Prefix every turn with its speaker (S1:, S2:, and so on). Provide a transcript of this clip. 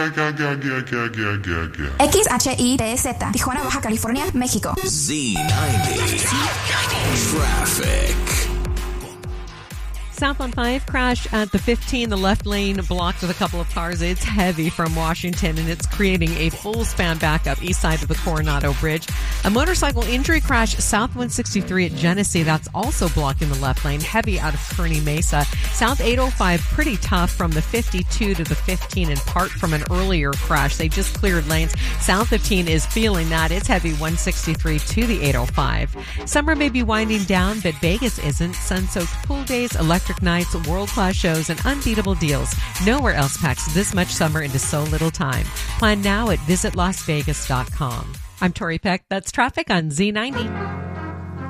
S1: XHITZ, Tijuana, Baja California, México.
S2: Z90 Traffic.
S3: South on 5 crash at the 15. The left lane blocked with a couple of cars. It's heavy from Washington, and it's creating a full span backup east side of the Coronado Bridge. A motorcycle injury crash south 163 at Genesee. That's also blocking the left lane. Heavy out of Kearney Mesa. South 805 pretty tough from the 52 to the 15, in part from an earlier crash. They just cleared lanes. South 15 is feeling that. It's heavy 163 to the 805. Summer may be winding down, but Vegas isn't. Sun-soaked pool days, electric nights, world-class shows, and unbeatable deals. Nowhere else packs this much summer into so little time. Plan now at visitlasvegas.com. I'm Tori Peck. That's traffic on Z90.